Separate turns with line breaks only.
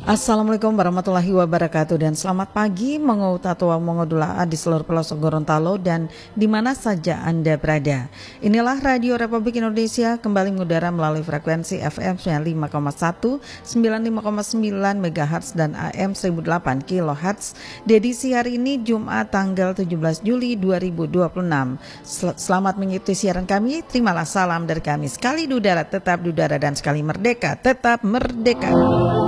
Assalamualaikum warahmatullahi wabarakatuh dan selamat pagi Mongo Tatwa Mongo Dula di seluruh pelosok Gorontalo dan di mana saja Anda berada. Inilah Radio Republik Indonesia kembali mengudara melalui frekuensi FM 95,1, 95,9 MHz dan AM 1008 kHz. Di edisi hari ini Jumat tanggal 17 Juli 2026. Selamat mengikuti siaran kami. Terimalah salam dari kami. Sekali di udara tetap di udara dan sekali merdeka tetap merdeka.